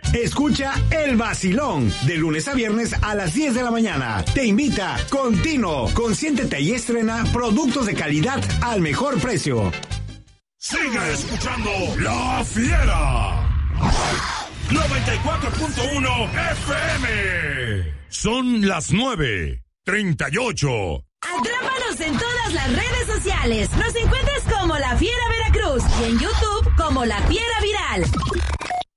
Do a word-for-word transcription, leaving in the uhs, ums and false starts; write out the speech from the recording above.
Escucha El Vacilón de lunes a viernes a las diez de la mañana. Te invita Continuo. Consiéntete y estrena productos de calidad al mejor precio. Sigue escuchando La Fiera. noventa y cuatro punto uno F M. Son las nueve treinta y ocho. Atrápanos en todas las redes sociales. Nos encuentras como La Fiera Veracruz y en YouTube como La Fiera Viral.